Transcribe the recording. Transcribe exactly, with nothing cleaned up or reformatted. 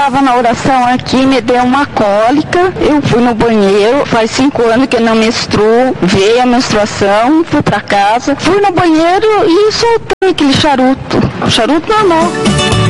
estava na oração aqui, me deu uma cólica, eu fui no banheiro, faz cinco anos que eu não menstruo, veio a menstruação, fui para casa, fui no banheiro e soltei aquele charuto, o charuto normal.